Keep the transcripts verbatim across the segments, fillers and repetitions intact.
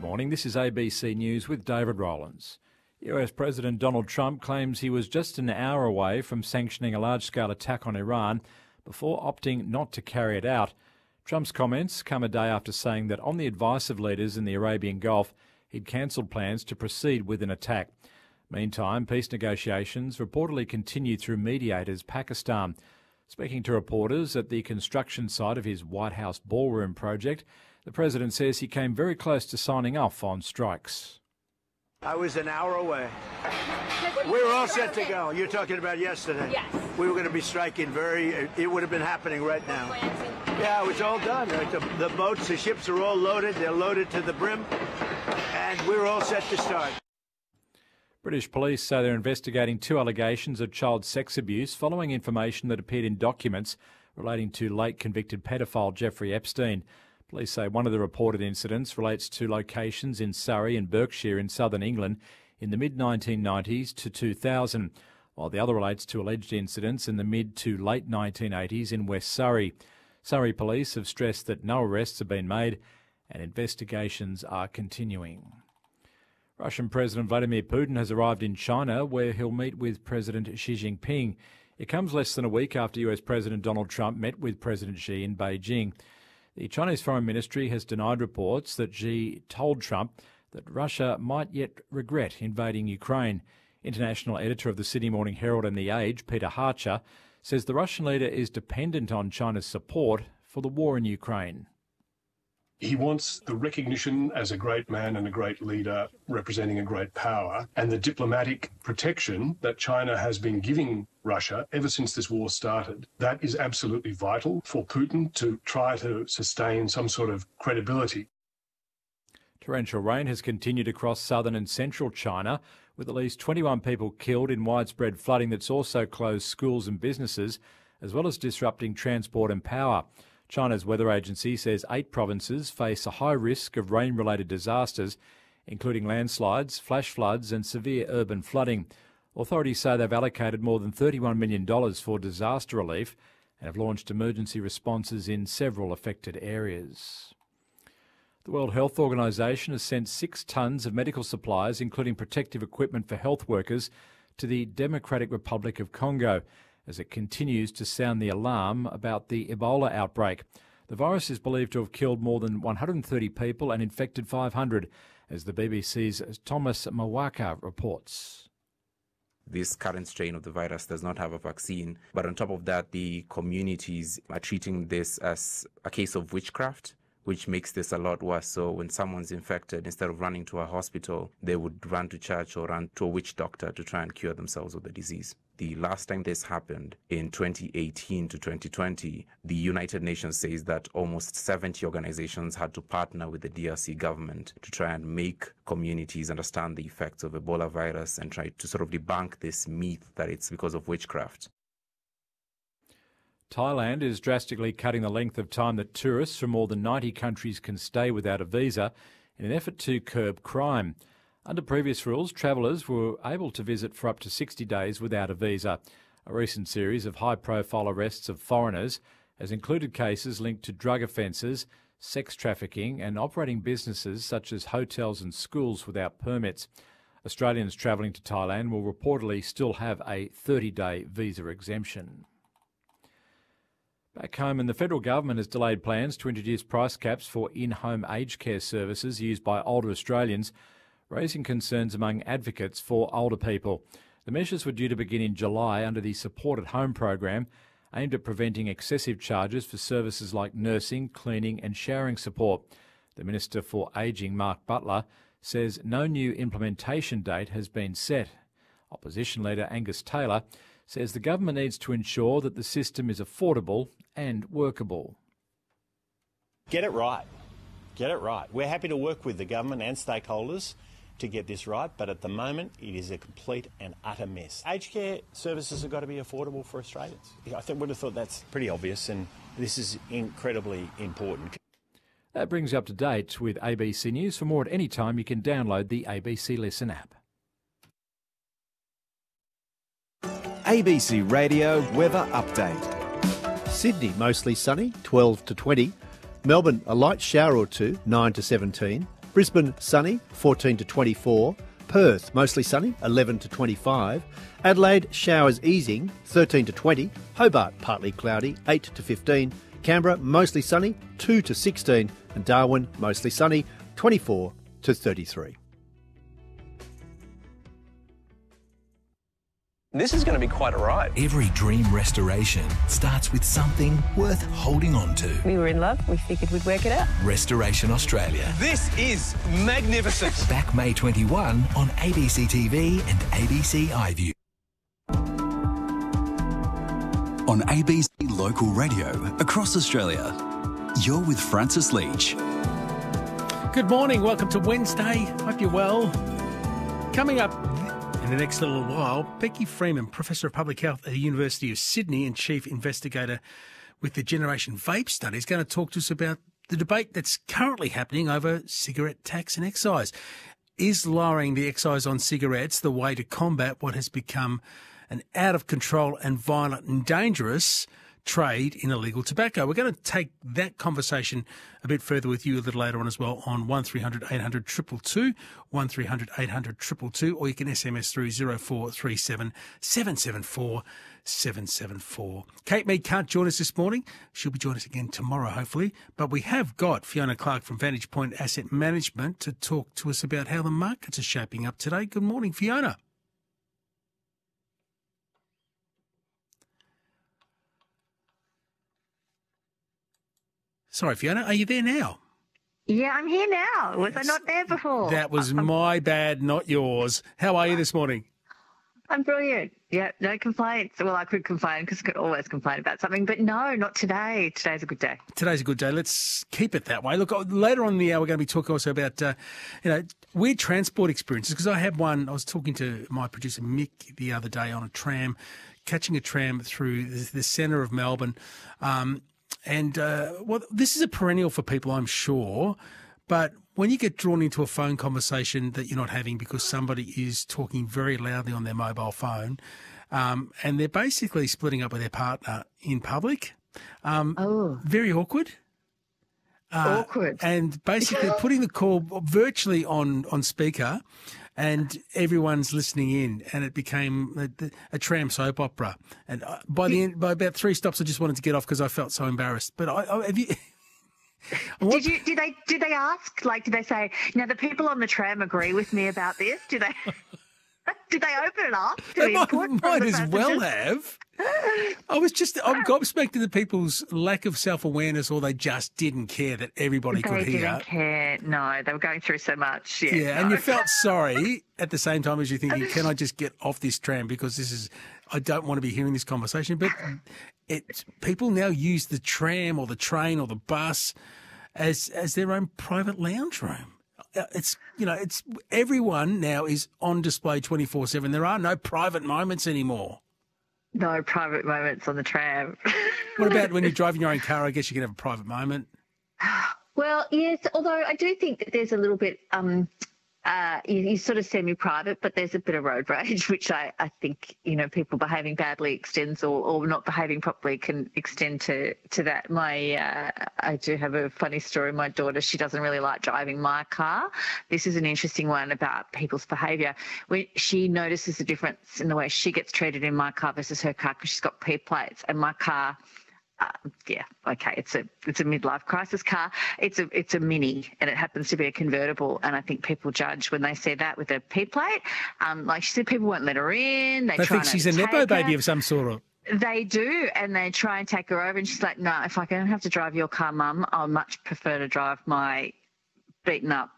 morning. This is A B C News with David Rowlands. U S President Donald Trump claims he was just an hour away from sanctioning a large-scale attack on Iran before opting not to carry it out. Trump's comments come a day after saying that on the advice of leaders in the Arabian Gulf, he'd cancelled plans to proceed with an attack. Meantime, peace negotiations reportedly continue through mediators Pakistan. Speaking to reporters at the construction site of his White House ballroom project, the president says he came very close to signing off on strikes. I was an hour away. We were all set to go. You're talking about yesterday. Yes. We were going to be striking very, it would have been happening right now. Yeah, it was all done. The, the boats, the ships are all loaded. They're loaded to the brim. And we were all set to start. British police say they're investigating two allegations of child sex abuse following information that appeared in documents relating to late convicted pedophile Jeffrey Epstein. Police say one of the reported incidents relates to locations in Surrey and Berkshire in southern England in the mid nineteen nineties to two thousand, while the other relates to alleged incidents in the mid to late nineteen eighties in West Surrey. Surrey police have stressed that no arrests have been made and investigations are continuing. Russian President Vladimir Putin has arrived in China, where he'll meet with President Xi Jinping. It comes less than a week after U S President Donald Trump met with President Xi in Beijing. The Chinese Foreign Ministry has denied reports that Xi told Trump that Russia might yet regret invading Ukraine. International editor of the Sydney Morning Herald and The Age, Peter Harcher, says the Russian leader is dependent on China's support for the war in Ukraine. He wants the recognition as a great man and a great leader representing a great power, and the diplomatic protection that China has been giving Russia ever since this war started. That is absolutely vital for Putin to try to sustain some sort of credibility. Torrential rain has continued across southern and central China, with at least twenty-one people killed in widespread flooding that's also closed schools and businesses, as well as disrupting transport and power. China's weather agency says eight provinces face a high risk of rain-related disasters, including landslides, flash floods and severe urban flooding. Authorities say they've allocated more than thirty-one million dollars for disaster relief and have launched emergency responses in several affected areas. The World Health Organization has sent six tonnes of medical supplies, including protective equipment for health workers, to the Democratic Republic of Congo, as it continues to sound the alarm about the Ebola outbreak. The virus is believed to have killed more than one hundred thirty people and infected five hundred, as the B B C's Thomas Mawaka reports. This current strain of the virus does not have a vaccine, but on top of that, the communities are treating this as a case of witchcraft, which makes this a lot worse. So when someone's infected, instead of running to a hospital, they would run to church or run to a witch doctor to try and cure themselves of the disease. The last time this happened, in twenty eighteen to twenty twenty, the United Nations says that almost seventy organizations had to partner with the D R C government to try and make communities understand the effects of Ebola virus and try to sort of debunk this myth that it's because of witchcraft. Thailand is drastically cutting the length of time that tourists from more than ninety countries can stay without a visa in an effort to curb crime. Under previous rules, travellers were able to visit for up to sixty days without a visa. A recent series of high-profile arrests of foreigners has included cases linked to drug offences, sex trafficking and operating businesses such as hotels and schools without permits. Australians travelling to Thailand will reportedly still have a thirty-day visa exemption. Back home, and the federal government has delayed plans to introduce price caps for in-home aged care services used by older Australians, raising concerns among advocates for older people. The measures were due to begin in July under the Support at Home program, aimed at preventing excessive charges for services like nursing, cleaning and showering support. The Minister for Ageing, Mark Butler, says no new implementation date has been set. Opposition leader Angus Taylor says the government needs to ensure that the system is affordable and workable. Get it right. Get it right. We're happy to work with the government and stakeholders to get this right, but at the moment it is a complete and utter mess. Aged care services have got to be affordable for Australians. I think would have thought that's pretty obvious, and this is incredibly important. That brings you up to date with A B C News. For more at any time, you can download the A B C Listen app. A B C Radio Weather Update. Sydney mostly sunny, twelve to twenty. Melbourne a light shower or two, nine to seventeen. Brisbane, sunny, fourteen to twenty-four. Perth, mostly sunny, eleven to twenty-five. Adelaide, showers easing, thirteen to twenty. Hobart, partly cloudy, eight to fifteen. Canberra, mostly sunny, two to sixteen. And Darwin, mostly sunny, twenty-four to thirty-three. This is going to be quite a ride. Every dream restoration starts with something worth holding on to. We were in love. We figured we'd work it out. Restoration Australia. This is magnificent. Back May twenty-first on A B C T V and A B C iView. On A B C Local Radio across Australia, you're with Francis Leach. Good morning. Welcome to Wednesday. Hope you're well. Coming up in the next little while, Becky Freeman, Professor of Public Health at the University of Sydney and Chief Investigator with the Generation Vape Study, is going to talk to us about the debate that's currently happening over cigarette tax and excise. Is lowering the excise on cigarettes the way to combat what has become an out-of-control and violent and dangerous trade in illegal tobacco? We're going to take that conversation a bit further with you a little later on as well on one three hundred eight hundred two two two, one three hundred eight hundred two two two, or you can S M S through zero four three seven seven seven four seven seven four. Kate Mead can't join us this morning. She'll be joining us again tomorrow, hopefully. But we have got Fiona Clark from Vantage Point Asset Management to talk to us about how the markets are shaping up today. Good morning, Fiona. Sorry, Fiona, are you there now? Yeah, I'm here now. Was I not there before? That was my bad, not yours. How are you this morning? I'm brilliant. Yeah, no complaints. Well, I could complain because I could always complain about something, but no, not today. Today's a good day. Today's a good day. Let's keep it that way. Look, later on in the hour, we're going to be talking also about, uh, you know, weird transport experiences, because I had one. I was talking to my producer, Mick, the other day on a tram, catching a tram through the, the centre of Melbourne. Um, And, uh, well, this is a perennial for people, I'm sure. But when you get drawn into a phone conversation that you're not having because somebody is talking very loudly on their mobile phone, um, and they're basically splitting up with their partner in public, um, oh. very awkward. Uh, awkward. And basically putting the call virtually on, on speaker, and everyone's listening in, and it became a, a tram soap opera. And by the end, by about three stops, I just wanted to get off because I felt so embarrassed. But I, I have you. Did you? Did they? Did they ask? Like, did they say? Now the people on the tram agree with me about this. Did they? Did they open it up? To They might, might as well have. I was just, I'm gobsmacked at people's lack of self-awareness, or they just didn't care that everybody they could hear. They didn't care. No, they were going through so much. Yeah, yeah no. And you felt sorry at the same time as you're thinking, can I just get off this tram because this is, I don't want to be hearing this conversation. But it, people now use the tram or the train or the bus as as their own private lounge room. It's, you know, it's everyone now is on display twenty-four seven. There are no private moments anymore. No private moments on the tram. What about when you're driving your own car? I guess you can have a private moment. Well, yes, although I do think that there's a little bit, um, uh, you, you sort of semi-private, but there's a bit of road rage, which I, I think, you know, people behaving badly extends, or, or not behaving properly can extend to, to that. My, uh, I do have a funny story. My daughter, she doesn't really like driving my car. This is an interesting one about people's behaviour. When she notices a difference in the way she gets treated in my car versus her car because she's got P plates, and my car, Uh, yeah, okay. It's a it's a midlife crisis car. It's a it's a Mini, and it happens to be a convertible. And I think people judge when they see that with a P plate. Um, like she said, people won't let her in. They, they try think she's a nepo baby of some sort of. They do, and they try and take her over. And she's like, "No, if I don't have to drive your car, Mum, I'll much prefer to drive my beaten up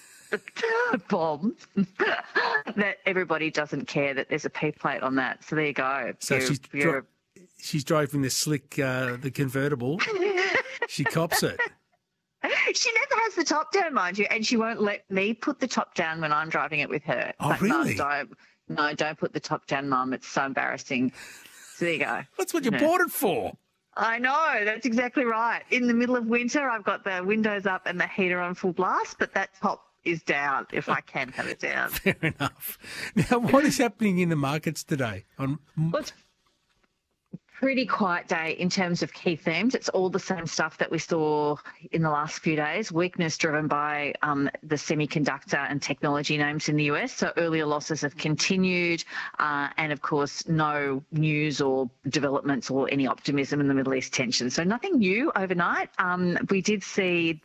bomb." That everybody doesn't care that there's a P plate on that. So there you go. So you're, she's. you're, Dro- She's driving the slick, uh, the convertible. She cops it. She never has the top down, mind you, and she won't let me put the top down when I'm driving it with her. Oh, like, really? No, don't, no, don't put the top down, Mum. It's so embarrassing. So there you go. That's what you yeah. bought it for. I know. That's exactly right. In the middle of winter, I've got the windows up and the heater on full blast, but that top is down if I can have it down. Fair enough. Now, what is happening in the markets today? On well, it's Pretty quiet day in terms of key themes. It's all the same stuff that we saw in the last few days. Weakness driven by um, the semiconductor and technology names in the U S. So earlier losses have continued, uh, and of course, no news or developments or any optimism in the Middle East tension. So nothing new overnight. Um, we did see